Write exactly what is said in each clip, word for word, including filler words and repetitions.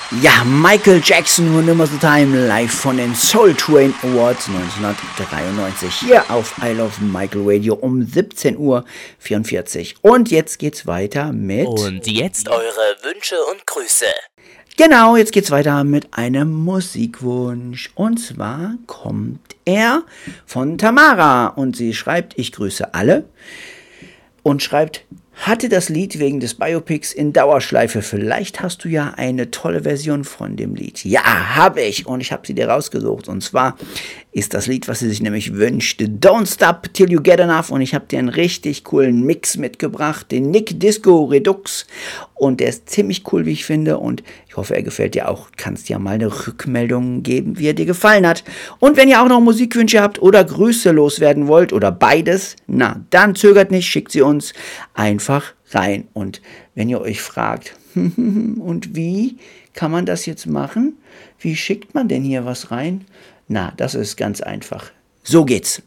Ja, Michael Jackson und Number the Time live von den Soul Train Awards neunzehnhundertdreiundneunzig hier auf I Love Michael Radio um siebzehn Uhr vierundvierzig. Und jetzt geht's weiter mit... Und jetzt eure Wünsche und Grüße. Genau, jetzt geht's weiter mit einem Musikwunsch. Und zwar kommt er von Tamara und sie schreibt, ich grüße alle und schreibt... Hatte das Lied wegen des Biopics in Dauerschleife. Vielleicht hast du ja eine tolle Version von dem Lied. Ja, habe ich. Und ich habe sie dir rausgesucht. Und zwar ist das Lied, was sie sich nämlich wünschte, Don't Stop Till You Get Enough. Und ich habe dir einen richtig coolen Mix mitgebracht, den Nick Disco Redux. Und der ist ziemlich cool, wie ich finde. Und ich hoffe, er gefällt dir auch. Kannst ja mal eine Rückmeldung geben, wie er dir gefallen hat. Und wenn ihr auch noch Musikwünsche habt oder Grüße loswerden wollt oder beides, na, dann zögert nicht, schickt sie uns einfach rein. Und wenn ihr euch fragt, und wie kann man das jetzt machen? Wie schickt man denn hier was rein? Na, das ist ganz einfach. So geht's.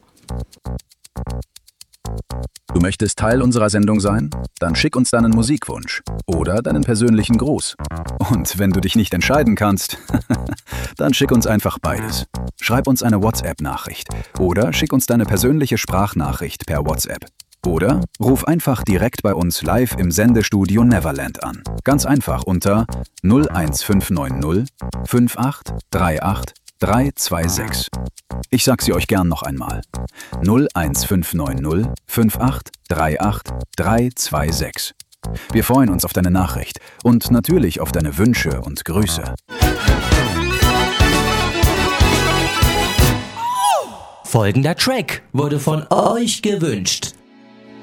Du möchtest Teil unserer Sendung sein? Dann schick uns deinen Musikwunsch oder deinen persönlichen Gruß. Und wenn du dich nicht entscheiden kannst, dann schick uns einfach beides. Schreib uns eine WhatsApp-Nachricht oder schick uns deine persönliche Sprachnachricht per WhatsApp. Oder ruf einfach direkt bei uns live im Sendestudio Neverland an. Ganz einfach unter null eins fünf neun null fünf acht drei acht drei zwei sechs. Ich sag sie euch gern noch einmal. null eins fünf neun null fünf acht drei acht drei zwei sechs. Wir freuen uns auf deine Nachricht und natürlich auf deine Wünsche und Grüße. Folgender Track wurde von euch gewünscht.